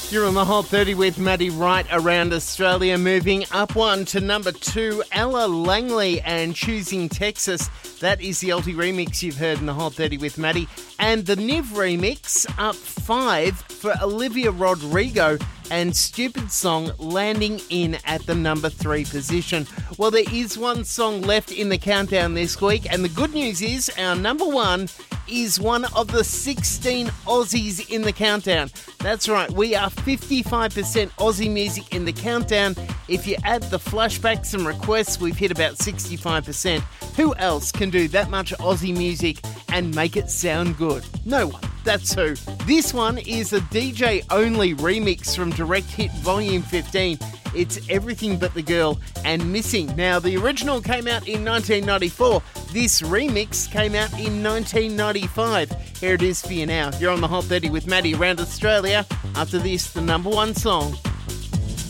You're on the Hot 30 with Maddie right around Australia. Moving up one to number 2, Ella Langley and Choosing Texas. That is the Alti remix you've heard in the Hot 30 with Maddie. And the Niv remix up 5 for Olivia Rodrigo and Stupid Song landing in at the number 3 position. Well, there is one song left in the countdown this week, and the good news is our number 1 is one of the 16 Aussies in the countdown. That's right, we are 55% Aussie music in the countdown. If you add the flashbacks and requests, we've hit about 65%. Who else can do that much Aussie music and make it sound good? No one. That's who. This one is a DJ-only remix from Direct Hit Volume 15. It's Everything But the Girl and Missing. Now, the original came out in 1994. This remix came out in 1995. Here it is for you now. You're on the Hot 30 with Maddie around Australia. After this, the number 1 song.